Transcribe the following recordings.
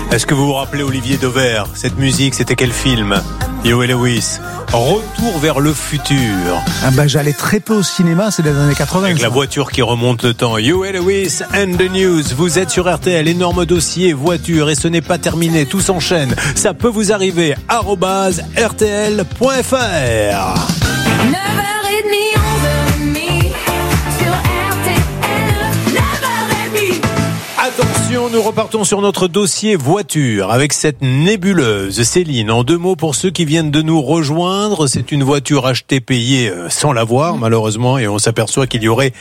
Est-ce que vous vous rappelez Olivier Dauvert? Cette musique, c'était quel film? Yo et Lewis, Retour vers le futur. J'allais très peu au cinéma, c'est des années 80. Avec la voiture qui remonte le temps. Yo et Lewis and the News. Vous êtes sur RTL, énorme dossier voiture, et ce n'est pas terminé, tout s'enchaîne. Ça peut vous arriver. @rtl.fr. 9h30, 11h30 sur RTL. 9h30. Attention, nous repartons sur notre dossier voiture avec cette nébuleuse. Céline, en 2 mots pour ceux qui viennent de nous rejoindre, c'est une voiture achetée, payée sans l'avoir malheureusement, et on s'aperçoit qu'il y aurait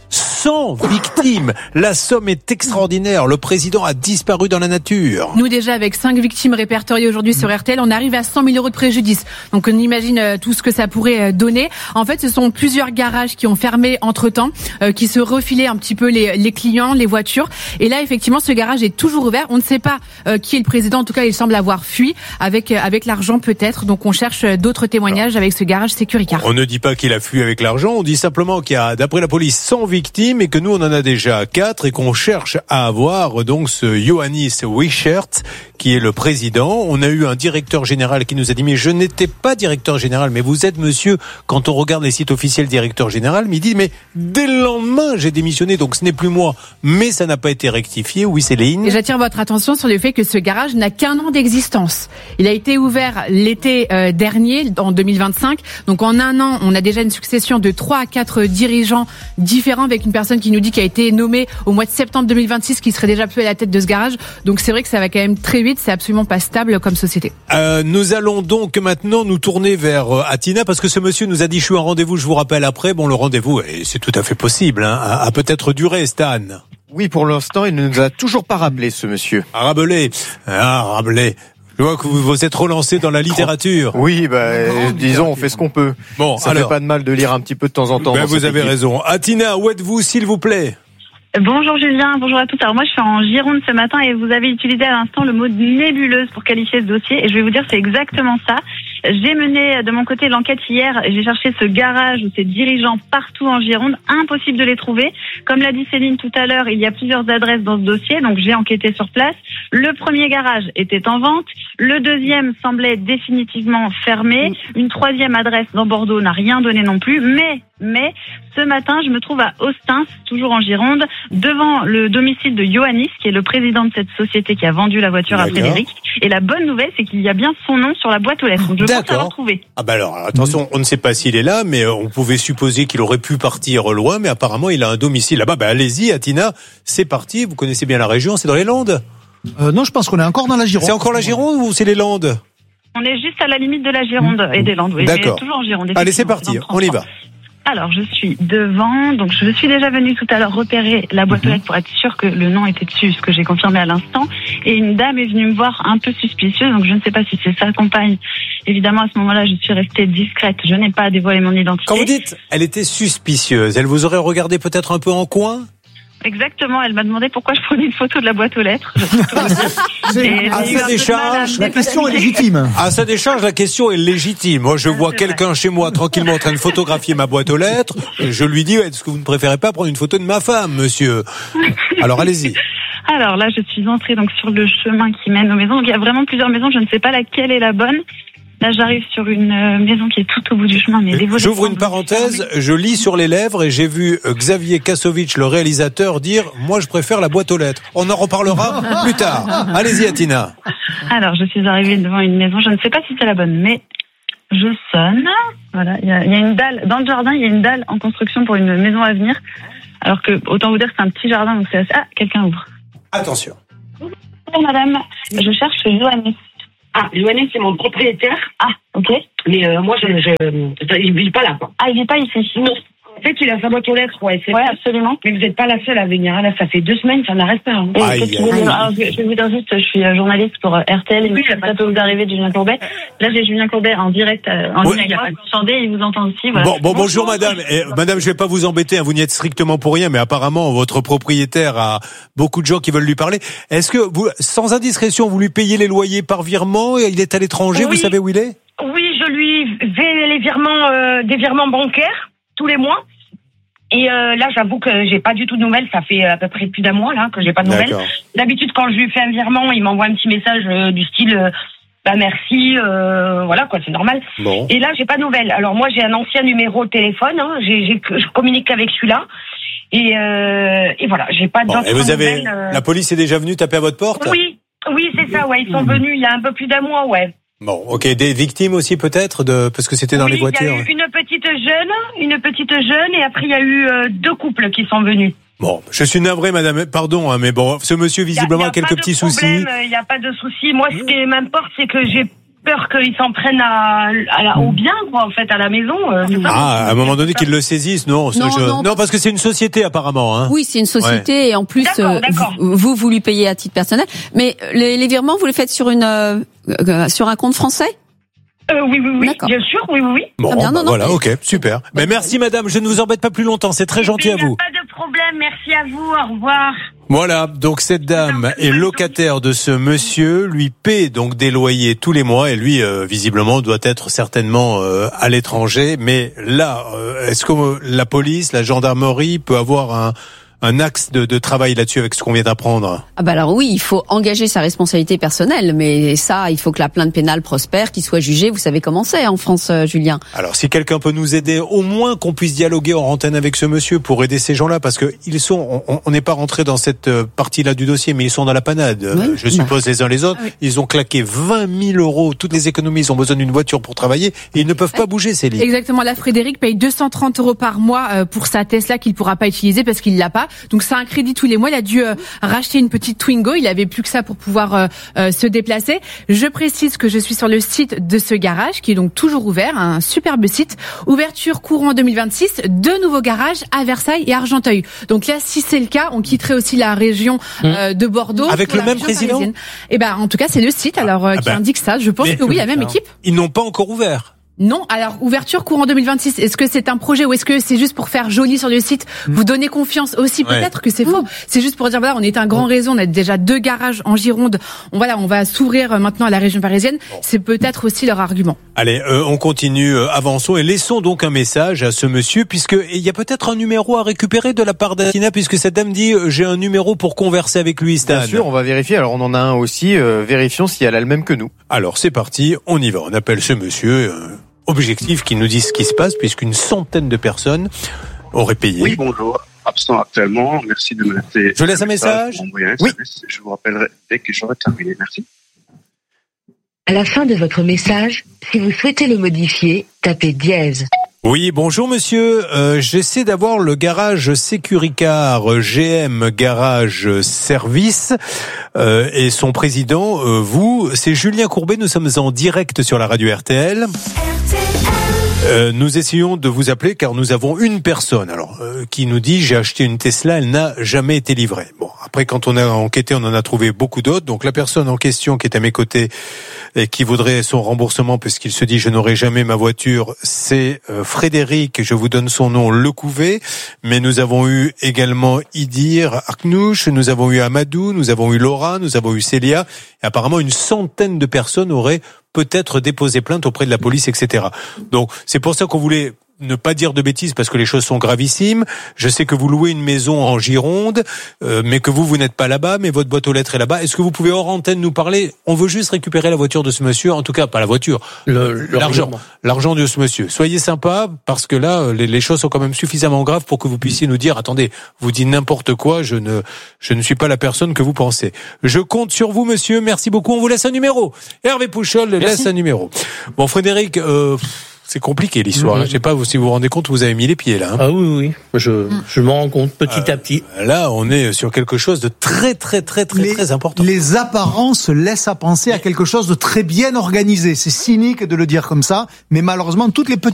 100 victimes. La somme est extraordinaire. Le président a disparu dans la nature. Nous déjà, avec 5 victimes répertoriées aujourd'hui sur RTL, on arrive à 100 000 € de préjudice. Donc on imagine tout ce que ça pourrait donner. En fait, ce sont plusieurs garages qui ont fermé entre-temps, qui se refilaient un petit peu les clients, les voitures. Et là, effectivement, ce garage est toujours ouvert. On ne sait pas qui est le président. En tout cas, il semble avoir fui avec l'argent peut-être. Donc on cherche d'autres témoignages avec ce garage Securicar. On ne dit pas qu'il a fui avec l'argent. On dit simplement qu'il y a, d'après la police, 100 victimes et que nous, on en a déjà 4 et qu'on cherche à avoir donc ce Ioannis Wiechert qui est le président. On a eu un directeur général qui nous a dit mais je n'étais pas directeur général, mais vous êtes monsieur, quand on regarde les sites officiels, directeur général, mais il dit mais dès le lendemain j'ai démissionné, donc ce n'est plus moi, mais ça n'a pas été rectifié. Oui, Céline. Et j'attire votre attention sur le fait que ce garage n'a qu'1 an d'existence. Il a été ouvert l'été dernier, en 2025. Donc en 1 an, on a déjà une succession de 3 à 4 dirigeants différents, avec une personne qui nous dit qu'il a été nommée au mois de septembre 2026, qui serait déjà plus à la tête de ce garage. Donc c'est vrai que ça va quand même très vite, c'est absolument pas stable comme société. Nous allons donc maintenant nous tourner vers Atina, parce que ce monsieur nous a dit je suis en rendez-vous, je vous rappelle après. Bon, le rendez-vous, c'est tout à fait possible, hein, a peut-être duré, Stan. Oui, pour l'instant, il ne nous a toujours pas rappelé, ce monsieur. Rabelais. Rabelais. Je vois que vous êtes relancé dans la littérature. Oui, disons, on fait ce qu'on peut. Bon, ça fait pas de mal de lire un petit peu de temps en temps. Vous avez raison. Atina, où êtes-vous, s'il vous plaît? Bonjour Julien, bonjour à tous. Alors moi je suis en Gironde ce matin et vous avez utilisé à l'instant le mot nébuleuse pour qualifier ce dossier, et je vais vous dire c'est exactement ça. J'ai mené de mon côté l'enquête hier, j'ai cherché ce garage ou ces dirigeants partout en Gironde, impossible de les trouver. Comme l'a dit Céline tout à l'heure, il y a plusieurs adresses dans ce dossier, donc j'ai enquêté sur place. Le premier garage était en vente, le deuxième semblait définitivement fermé, une troisième adresse dans Bordeaux n'a rien donné non plus, mais ce matin, je me trouve à Ostens, toujours en Gironde, devant le domicile de Ioannis, qui est le président de cette société qui a vendu la voiture à Frédéric. Et la bonne nouvelle, c'est qu'il y a bien son nom sur la boîte aux lettres. Donc je pense l'avoir trouvé. Alors, attention, on ne sait pas s'il est là, mais on pouvait supposer qu'il aurait pu partir loin, mais apparemment, il a un domicile là-bas. Allez-y, Atina, c'est parti. Vous connaissez bien la région, c'est dans les Landes? Non, je pense qu'on est encore dans la Gironde. C'est encore la Gironde ou c'est les Landes? On est juste à la limite de la Gironde et des Landes. Oui, d'accord. Mais toujours en Gironde. Allez, c'est parti, on y va. Alors, je suis devant, donc je suis déjà venue tout à l'heure repérer la boîte aux lettres pour être sûre que le nom était dessus, ce que j'ai confirmé à l'instant. Et une dame est venue me voir un peu suspicieuse, donc je ne sais pas si c'est sa compagne. Évidemment, à ce moment-là, je suis restée discrète. Je n'ai pas dévoilé mon identité. Quand vous dites elle était suspicieuse, elle vous aurait regardé peut-être un peu en coin? Exactement, elle m'a demandé pourquoi je prenais une photo de la boîte aux lettres. Ça décharge, la question est légitime. À sa décharge, la question est légitime. Moi, je vois quelqu'un chez moi tranquillement en train de photographier ma boîte aux lettres. Je lui dis, est-ce que vous ne préférez pas prendre une photo de ma femme, monsieur? Alors, allez-y. Alors là, je suis entrée donc sur le chemin qui mène aux maisons. Donc il y a vraiment plusieurs maisons, je ne sais pas laquelle est la bonne. Là, j'arrive sur une maison qui est tout au bout du chemin. Mais j'ouvre une parenthèse, je lis sur les lèvres et j'ai vu Xavier Kassovitch, le réalisateur, dire « Moi, je préfère la boîte aux lettres ». On en reparlera plus tard. Allez-y, Atina. Alors, je suis arrivée devant une maison. Je ne sais pas si c'est la bonne, mais je sonne. Voilà, il y a une dalle. Dans le jardin, il y a une dalle en construction pour une maison à venir. Alors que, autant vous dire que c'est un petit jardin, donc c'est assez... Ah, quelqu'un ouvre. Attention. Bonjour, madame. Je cherche Ioannis. Ah, Ioannis, c'est mon propriétaire. Ah, ok. Mais moi, il vit pas là, quoi. Ah, il vit pas ici? Non. En fait, il a sa boîte aux lettres, ouais, absolument. Mais vous n'êtes pas la seule à venir. Là, ça fait 2 semaines, ça n'arrête pas. Hein. Je vais vous dire juste, je suis journaliste pour RTL. Oui, ça peut vous arriver de Julien Courbet. Là, j'ai Julien Courbet en direct, en ligne avec moi. Attendez, il vous entend aussi. Voilà. Bonjour, madame. Madame, je vais pas vous embêter, vous n'y êtes strictement pour rien, mais apparemment, votre propriétaire a beaucoup de gens qui veulent lui parler. Est-ce que vous, sans indiscrétion, vous lui payez les loyers par virement? Il est à l'étranger, vous savez où il est? Oui, je lui fais les virements, des virements bancaires tous les mois. Et là, j'avoue que j'ai pas du tout de nouvelles. Ça fait à peu près plus d'un mois là que j'ai pas de nouvelles. D'accord. D'habitude, quand je lui fais un virement, il m'envoie un petit message du style merci, voilà quoi, c'est normal. Bon. Et là, j'ai pas de nouvelles. Alors moi, j'ai un ancien numéro de téléphone. Hein, je communique avec celui-là. Et voilà, j'ai pas d'autres Et vous avez nouvelles. la police est déjà venue taper à votre porte? Oui, c'est ça. Ouais, ils sont venus il y a un peu plus d'un mois. Ouais. Bon, ok. Des victimes aussi peut-être parce que c'était dans les voitures. Il y a eu une petite jeune, et après il y a eu 2 couples qui sont venus. Bon, je suis navré, madame, pardon, hein, mais bon, ce monsieur visiblement a quelques petits soucis. Il n'y a pas de souci. Moi, ce qui m'importe, c'est que j'ai peur qu'ils s'en prennent au bien, quoi, en fait, à la maison. À un moment donné qu'ils le saisissent, non, non, parce que c'est une société apparemment. Hein. Oui, c'est une société et en plus, D'accord. vous lui payez à titre personnel. Mais les virements, vous les faites sur sur un compte français? Oui, D'accord. bien sûr, oui. Bon, Ah bien, non, voilà, mais- ok, super. Mais merci madame, je ne vous embête pas plus longtemps, c'est très gentil à Il n'y vous. a pas de problème, merci à vous, au revoir. Voilà, donc cette dame est locataire de ce monsieur, lui paie donc des loyers tous les mois et lui, visiblement, doit être certainement à l'étranger. Mais là, est-ce que la police, la gendarmerie peut avoir un axe de travail là-dessus avec ce qu'on vient d'apprendre? Ah bah alors oui, il faut engager sa responsabilité personnelle, mais ça, il faut que la plainte pénale prospère, qu'il soit jugé. Vous savez comment c'est en France, Julien. Alors, si quelqu'un peut nous aider, au moins qu'on puisse dialoguer en antenne avec ce monsieur pour aider ces gens-là, parce que ils sont, on n'est pas rentré dans cette partie-là du dossier, mais ils sont dans la panade. Oui. Je suppose les uns les autres. Oui. Ils ont claqué 20 000 euros, toutes les économies, ils ont besoin d'une voiture pour travailler et ils ne peuvent pas bouger, Céline. Exactement. Là, Frédéric paye 230 euros par mois pour sa Tesla qu'il pourra pas utiliser parce qu'il l'a pas. Donc, c'est un crédit tous les mois. Il a dû racheter une petite Twingo. Il avait plus que ça pour pouvoir se déplacer. Je précise que je suis sur le site de ce garage qui est donc toujours ouvert. Un superbe site. Ouverture courant 2026. 2 nouveaux garages à Versailles et Argenteuil. Donc là, si c'est le cas, on quitterait aussi la région de Bordeaux. Avec pour le la même région président parisienne. Eh ben, en tout cas, c'est le site alors qui indique ça. Je pense Mais- que oui, la même équipe. Ils n'ont pas encore ouvert. Non, alors ouverture courant 2026, est-ce que c'est un projet ou est-ce que c'est juste pour faire joli sur le site, vous donner confiance aussi, Ouais. peut-être que c'est faux. C'est juste pour dire voilà, on est un grand réseau, on a déjà 2 garages en Gironde. On va s'ouvrir maintenant à la région parisienne. C'est peut-être aussi leur argument. Allez, on continue, avançons et laissons donc un message à ce monsieur, puisque il y a peut-être un numéro à récupérer de la part d'Atina, puisque cette dame dit j'ai un numéro pour converser avec lui, Stan. Bien sûr, on va vérifier. Alors, on en a un aussi. Vérifions si elle a le même que nous. Alors c'est parti, on y va. On appelle ce monsieur. Objectif qu'il nous dise ce qui se passe, puisqu'une centaine de personnes auraient payé. Oui, bonjour. Absent actuellement. Merci de me laisser. Je laisse un message. Envoyer un Oui. service. Je vous rappellerai dès que j'aurai terminé. Merci. À la fin de votre message, si vous souhaitez le modifier, tapez dièse. Oui, bonjour monsieur. J'essaie d'avoir le garage Securicar GM Garage Service et son président, vous, c'est Julien Courbet. Nous sommes en direct sur la radio RTL. Nous essayons de vous appeler car nous avons une personne qui nous dit j'ai acheté une Tesla, elle n'a jamais été livrée. Bon, après quand on a enquêté, on en a trouvé beaucoup d'autres. Donc la personne en question qui est à mes côtés et qui voudrait son remboursement puisqu'il se dit je n'aurai jamais ma voiture, c'est Frédéric, je vous donne son nom, Lecouvet. Mais nous avons eu également Idir Aknouch, nous avons eu Amadou, nous avons eu Laura, nous avons eu Célia. Et apparemment une centaine de personnes auraient peut-être déposer plainte auprès de la police, etc. Donc, c'est pour ça qu'on voulait ne pas dire de bêtises parce que les choses sont gravissimes. Je sais que vous louez une maison en Gironde, mais que vous n'êtes pas là-bas, mais votre boîte aux lettres est là-bas. Est-ce que vous pouvez hors antenne nous parler? On veut juste récupérer la voiture de ce monsieur, en tout cas pas la voiture, l'argent de ce monsieur. Soyez sympa parce que là, les choses sont quand même suffisamment graves pour que vous puissiez nous dire attendez, vous dites n'importe quoi, je ne suis pas la personne que vous pensez. Je compte sur vous, monsieur. Merci beaucoup. On vous laisse un numéro. Hervé Pouchol laisse un numéro. Bon, Frédéric. C'est compliqué l'histoire. Je sais pas si vous vous rendez compte, vous avez mis les pieds là. Hein. Ah oui. Je m'en rends compte petit à petit. Là, on est sur quelque chose de très important. Les apparences laissent à penser à quelque chose de très bien organisé. C'est cynique de le dire comme ça, mais malheureusement, toutes les petites